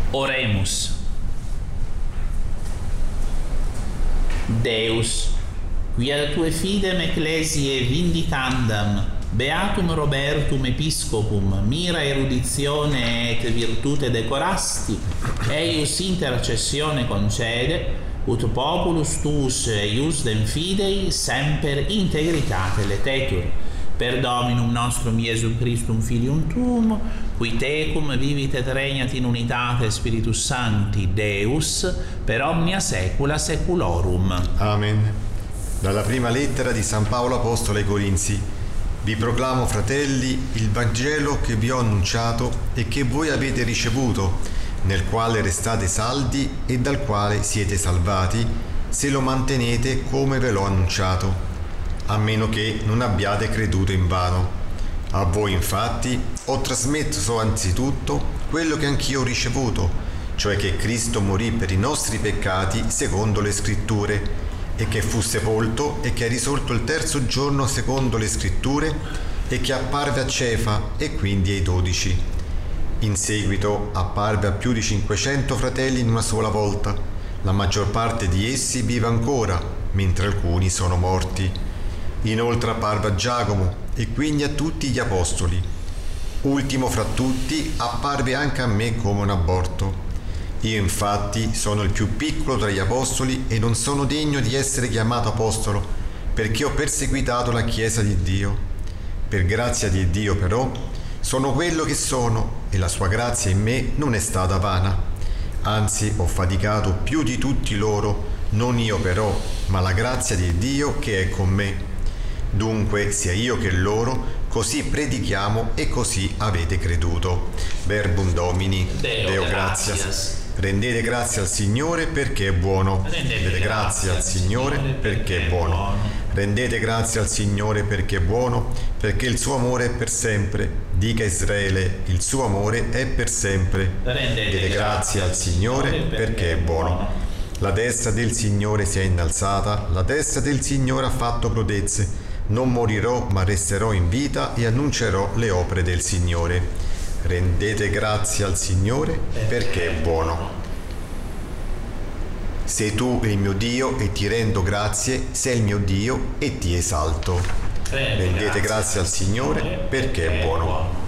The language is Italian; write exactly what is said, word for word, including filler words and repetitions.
Oremus. Deus, quia tue fidem ecclesiae vindicandam, beatum Robertum episcopum, mira eruditione et virtute decorasti, eius intercessione concede, ut populus tuus eiusdem fidei semper integritate letetur. Per Dominum nostrum Iesum Christum Filium Tuum, qui tecum vivit et regnat in unitate Spiritus Sancti, Deus, per omnia saecula saeculorum. Amen. Dalla prima lettera di San Paolo Apostolo ai Corinzi. Vi proclamo, fratelli, il Vangelo che vi ho annunciato e che voi avete ricevuto, nel quale restate saldi e dal quale siete salvati, se lo mantenete come ve l'ho annunciato, a meno che non abbiate creduto invano. A voi infatti ho trasmesso anzitutto quello che anch'io ho ricevuto, cioè che Cristo morì per i nostri peccati secondo le Scritture, e che fu sepolto e che è risorto il terzo giorno secondo le Scritture, e che apparve a Cefa e quindi ai dodici. In seguito apparve a più di cinquecento fratelli in una sola volta. La maggior parte di essi vive ancora, mentre alcuni sono morti. Inoltre apparve a Giacomo e quindi a tutti gli apostoli. Ultimo fra tutti apparve anche a me come un aborto. Io infatti sono il più piccolo tra gli apostoli e non sono degno di essere chiamato apostolo, perché ho perseguitato la Chiesa di Dio. Per grazia di Dio però sono quello che sono, e la sua grazia in me non è stata vana. Anzi, ho faticato più di tutti loro, non io però, ma la grazia di Dio che è con me. Dunque, sia io che loro, così predichiamo e così avete creduto. Verbum Domini, Deo, Deo gratias. gratias. Rendete grazie al Signore perché è buono. Rendete grazie al Signore perché è buono. Rendete grazie al Signore perché è buono, perché il suo amore è per sempre. Dica Israele, il suo amore è per sempre. Rendete grazie al Signore perché è buono. La destra del Signore si è innalzata, la destra del Signore ha fatto prodezze. Non morirò, ma resterò in vita e annuncerò le opere del Signore. Rendete grazie al Signore perché è buono. Sei tu il mio Dio e ti rendo grazie, sei il mio Dio e ti esalto. Rendete grazie al Signore perché è buono.